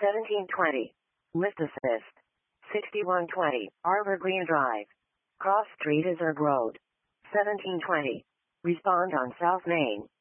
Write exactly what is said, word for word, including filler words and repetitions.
seventeen twenty. Lift assist. sixty-one twenty. Arbor Green Drive. Cross Street is Erg Road. seventeen twenty. Respond on South Main.